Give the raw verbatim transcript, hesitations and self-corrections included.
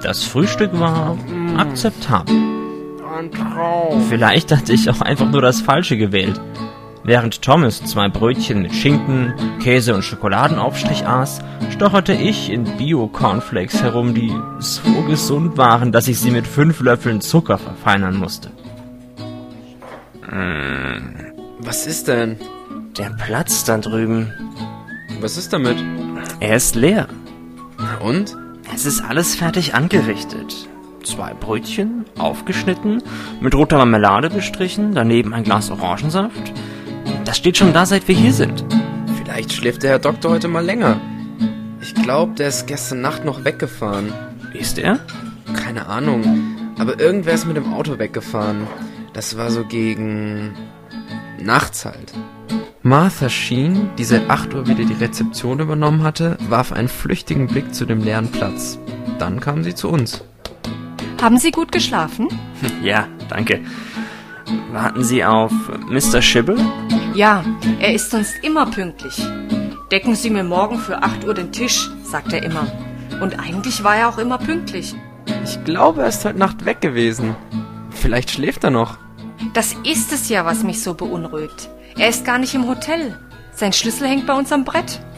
Das Frühstück war akzeptabel. Ein Traum. Vielleicht hatte ich auch einfach nur das Falsche gewählt. Während Thomas zwei Brötchen mit Schinken, Käse und Schokoladenaufstrich aß, stocherte ich in Bio-Cornflakes herum, die so gesund waren, dass ich sie mit fünf Löffeln Zucker verfeinern musste. Was ist denn? Der Platz da drüben, Was ist damit? er ist leer. Und? Es ist alles fertig angerichtet. Zwei Brötchen, aufgeschnitten, mit roter Marmelade bestrichen, daneben ein Glas Orangensaft. Das steht schon da, seit wir hier sind. Vielleicht schläft der Herr Doktor heute mal länger. Ich glaube, der ist gestern Nacht noch weggefahren. Ist er? Keine Ahnung. Aber irgendwer ist mit dem Auto weggefahren. Das war so gegen... nachts halt. Martha Sheen, die seit acht Uhr wieder die Rezeption übernommen hatte, warf einen flüchtigen Blick zu dem leeren Platz. Dann kam sie zu uns. Haben Sie gut geschlafen? Ja, danke. Warten Sie auf Mister Schibble? Ja, er ist sonst immer pünktlich. Decken Sie mir morgen für acht Uhr den Tisch, sagt er immer. Und eigentlich war er auch immer pünktlich. Ich glaube, er ist heute Nacht weg gewesen. Vielleicht schläft er noch. Das ist es ja, was mich so beunruhigt. Er ist gar nicht im Hotel. Sein Schlüssel hängt bei uns am Brett.